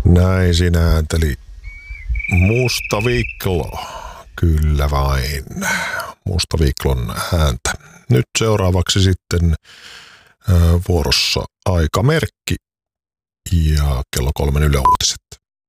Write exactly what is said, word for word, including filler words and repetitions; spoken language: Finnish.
Näin sinä äänteli Musta Viklo. Kyllä vain. Musta Viklon ääntä. Nyt seuraavaksi sitten äh, vuorossa Aikamerkki ja kello kolmen Yle Uutiset.